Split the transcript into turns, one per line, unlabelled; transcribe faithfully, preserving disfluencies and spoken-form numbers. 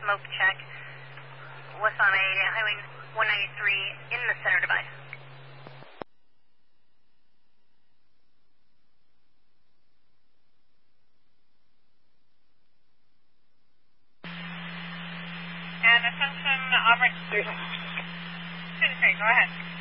smoke check. What's on a Highway one ninety-three in the center device?
And attention, operator. Two to three, go ahead.